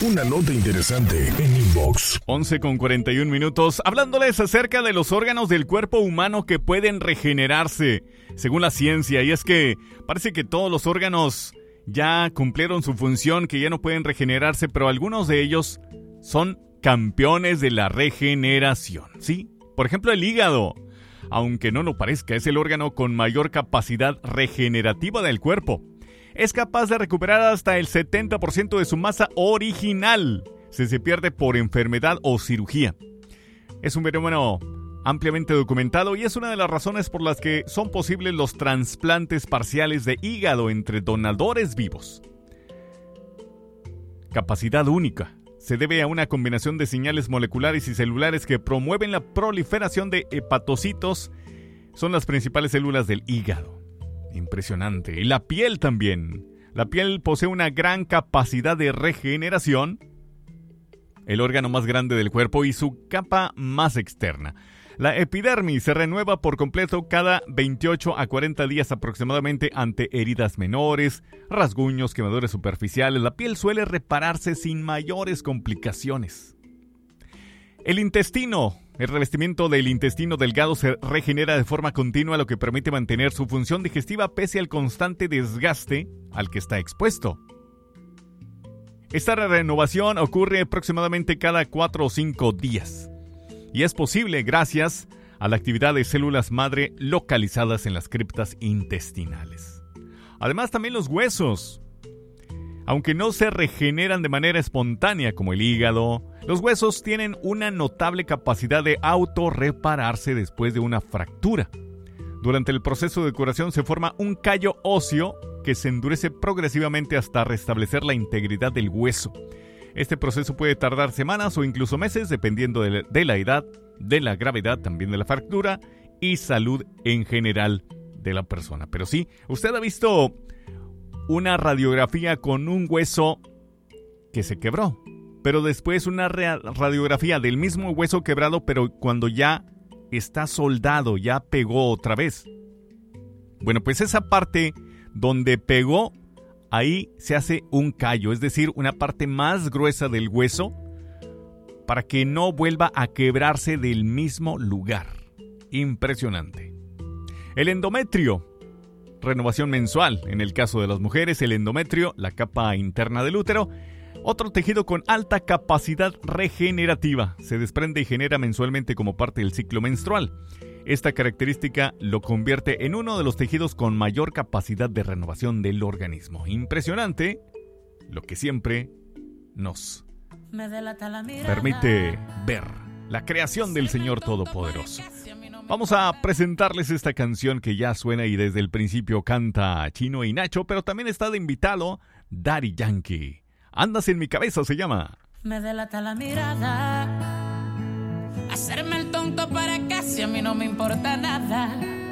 una nota interesante en Inbox. 11:41. Hablándoles acerca de los órganos del cuerpo humano que pueden regenerarse, según la ciencia. Y es que parece que todos los órganos ya cumplieron su función, que ya no pueden regenerarse, pero algunos de ellos son campeones de la regeneración, ¿sí? Por ejemplo, el hígado. Aunque no lo parezca, es el órgano con mayor capacidad regenerativa del cuerpo. Es capaz de recuperar hasta el 70% de su masa original si se pierde por enfermedad o cirugía. Es un fenómeno ampliamente documentado y es una de las razones por las que son posibles los trasplantes parciales de hígado entre donadores vivos. Capacidad única. Se debe a una combinación de señales moleculares y celulares que promueven la proliferación de hepatocitos. Son las principales células del hígado. Impresionante. Y la piel también. La piel posee una gran capacidad de regeneración, el órgano más grande del cuerpo y su capa más externa. La epidermis se renueva por completo cada 28 a 40 días aproximadamente ante heridas menores, rasguños, quemaduras superficiales. La piel suele repararse sin mayores complicaciones. El intestino. El revestimiento del intestino delgado se regenera de forma continua, lo que permite mantener su función digestiva pese al constante desgaste al que está expuesto. Esta renovación ocurre aproximadamente cada 4 o 5 días. Y es posible gracias a la actividad de células madre localizadas en las criptas intestinales. Además, también los huesos. Aunque no se regeneran de manera espontánea como el hígado, los huesos tienen una notable capacidad de autorrepararse después de una fractura. Durante el proceso de curación se forma un callo óseo que se endurece progresivamente hasta restablecer la integridad del hueso. Este proceso puede tardar semanas o incluso meses dependiendo de la edad, de la gravedad también de la fractura y salud en general de la persona. Pero sí, usted ha visto una radiografía con un hueso que se quebró, pero después una radiografía del mismo hueso quebrado, pero cuando ya está soldado, ya pegó otra vez. Bueno, pues esa parte donde pegó, ahí se hace un callo, es decir, una parte más gruesa del hueso para que no vuelva a quebrarse del mismo lugar. Impresionante. El endometrio. Renovación mensual. En el caso de las mujeres, el endometrio, la capa interna del útero, otro tejido con alta capacidad regenerativa. Se desprende y genera mensualmente como parte del ciclo menstrual. Esta característica lo convierte en uno de los tejidos con mayor capacidad de renovación del organismo. Impresionante lo que siempre nos permite ver la creación del Señor Todopoderoso. Vamos a presentarles esta canción que ya suena y desde el principio canta Chino y Nacho, pero también está de invitado Daddy Yankee. Andas en mi cabeza se llama. Me delata la mirada, hacerme el tonto para casi a mí no me importa nada.